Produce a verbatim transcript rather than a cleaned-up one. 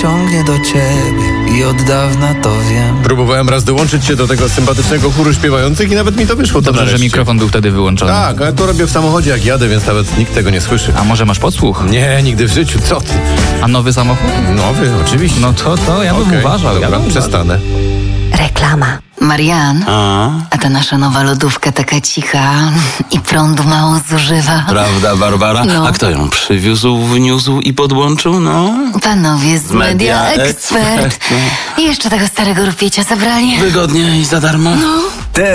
ciągnie do ciebie i od dawna to wiem. Próbowałem raz dołączyć się do tego sympatycznego chóru śpiewających i nawet mi to wyszło. To Dobrze, że nareszcie. mikrofon był wtedy wyłączony. Tak, ale to robię w samochodzie jak jadę, więc nawet nikt tego nie słyszy. A może masz podsłuch? Nie, nigdy w życiu, co ty? A nowy samochód? Nowy, oczywiście. No to, to ja bym Okej, uważał. Dobra, ja bym przestanę. Reklama. Marian, A? a ta nasza nowa lodówka taka cicha i prądu mało zużywa. Prawda, Barbara? No. A kto ją przywiózł, wniósł i podłączył? No. Panowie z Media Media Expert. Expert. I jeszcze tego starego rupiecia zabrali. Wygodnie i za darmo? No.